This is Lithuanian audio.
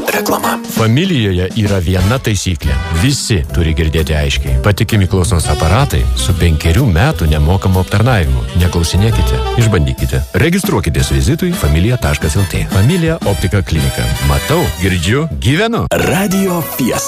Reklama. Familijoje yra viena taisyklė. Visi turi girdėti aiškiai. Patikimi klausos aparatai su 5 metų nemokamu aptarnavimu. Neklausinėkite, išbandykite. Registruokitės vizitui familija.lt. Familija optika klinika. Matau, girdžiu, gyvenu. Radio Fiesta.